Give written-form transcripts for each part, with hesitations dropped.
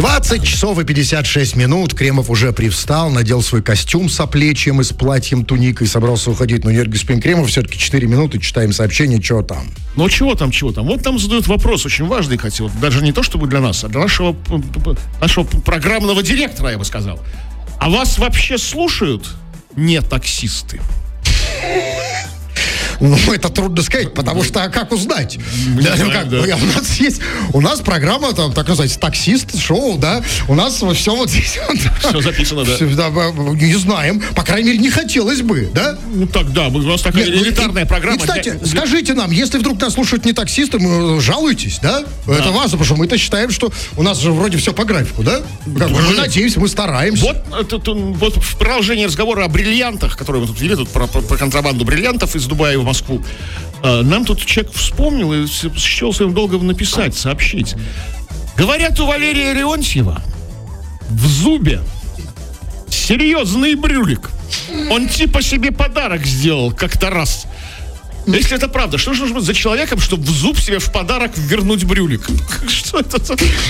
20 часов и 56 минут. Кремов уже привстал, надел свой костюм с оплечьем и с платьем, туникой, собрался уходить. Но нет, господин Кремов, все-таки 4 минуты, читаем сообщение, что там. Ну, чего там? Вот там задают вопрос очень важный, кстати, вот даже не то чтобы для нас, а для нашего программного директора, я бы сказал. А вас вообще слушают не таксисты? Ну, это трудно сказать, потому что как узнать? У нас программа, там, так называется, таксист, шоу, да? У нас все вот здесь. Все записано, да? Не знаем. По крайней мере, не хотелось бы, да? Ну, так, да, у нас такая элитарная программа. И, кстати, скажите нам, если вдруг нас слушают не таксисты, жалуйтесь, да? Это важно, потому что мы-то считаем, что у нас же вроде все по графику, да? Мы надеемся, мы стараемся. Вот в продолжении разговора о бриллиантах, которые мы тут вели, тут про контрабанду бриллиантов из Дубая в Москву, нам тут человек вспомнил и счел своим долгом написать, сообщить. Говорят, у Валерия Леонтьева в зубе серьезный брюлик. Он типа себе подарок сделал как-то раз. Если это правда, что же нужно быть за человеком, чтобы в зуб себе в подарок вернуть брюлик? Что это?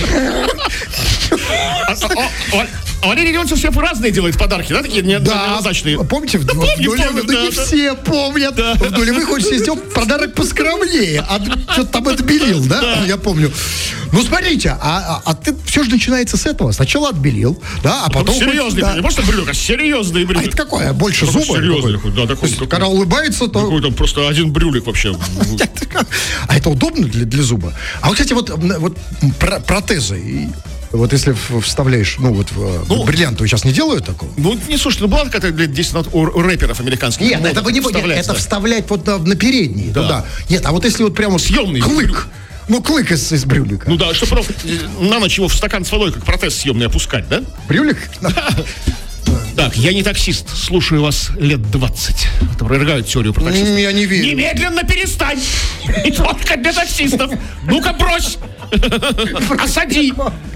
Валерий Леонтьев себе разные делает подарки, да, такие неоднозначные. Помните, не все помнят. В нулевых он себе сделал подарок поскромнее, а что-то там отбелил, да? Я помню. Ну, смотрите, а ты все же начинается с этого. Сначала отбелил, да, а потом... Серьезный брюлик, не просто брюлик, а серьезный брюлик. А это какое? Больше зуба? Серьезный, да, такой. Когда улыбается, то... Какой там просто один брюлик вообще. А это удобно для зуба? А вот, кстати, вот протезы... Вот если вставляешь, бриллианты сейчас не делают такого? Ну, не, слушай, была какая-то лет 10 назад у рэперов американских. Нет, это вы не поняли, это вставлять вот на передние. Да. Туда. Нет, а вот если вот прямо съемный клык. Ну, клык из брюлика. Ну да, чтобы на ночь его в стакан с водой, как протез съемный, опускать, да? Брюлик? Так, я не таксист, слушаю вас лет 20. Опровергают теорию про таксистов. Я не верю. Немедленно перестань! И только для таксистов. Ну-ка, брось! Осади!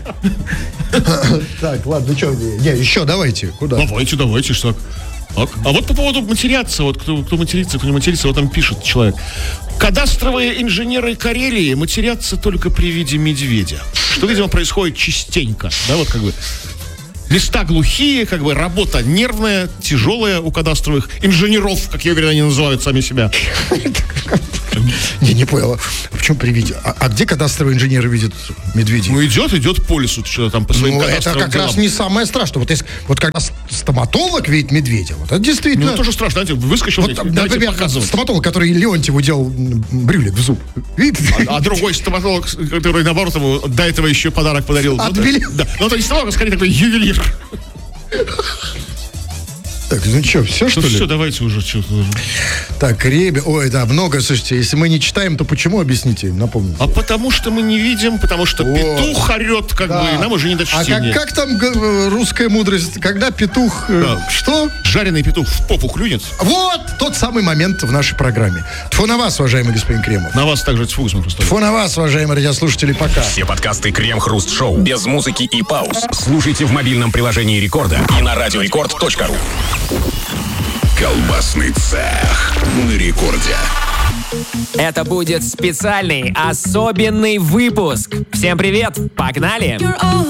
Так, ладно, что? Не, еще давайте. Куда? Давайте, что? Так. А вот по поводу матеряться, вот кто матерится, кто не матерится, вот там пишет человек. Кадастровые инженеры Карелии матерятся только при виде медведя. Что, видимо, происходит частенько. Да, вот как бы... Места глухие, как бы работа нервная, тяжелая у кадастровых инженеров, как я уверен, они называют сами себя. Не понял. Почему при виде? А где кадастровые инженеры видят медведей? Ну, идет по лесу, что-то там по своим кадастровым это как раз не самое страшное. Вот когда стоматолог видит медведя, вот это действительно... Ну, тоже страшно, знаете, выскочил, например, стоматолог, который Леонтьеву делал брюлик в зуб. А другой стоматолог, который, наоборот, ему до этого еще подарок подарил. Отбелил? Да, но это не стоматолог, а скорее такой ювелир. Так, ну что, все, что ли? Все, давайте уже что-то. Так, ой, да, много, слушайте, если мы не читаем, то почему, объясните, напомните. А потому что мы не видим, потому что петух орет, как бы, и нам уже не до чтения. А как там русская мудрость, когда петух, что? Жареный петух в попу клюнет. Вот, тот самый момент в нашей программе. Тьфу на вас, уважаемый господин Кремов. На вас также тьфу, смотрю. Тьфу на вас, уважаемые радиослушатели, пока. Все подкасты Крем-Хруст-Шоу без музыки и пауз слушайте в мобильном приложении Рекорда и на радиорекорд.ру. Колбасный цех на Рекорде. Это будет специальный, особенный выпуск. Всем привет, погнали!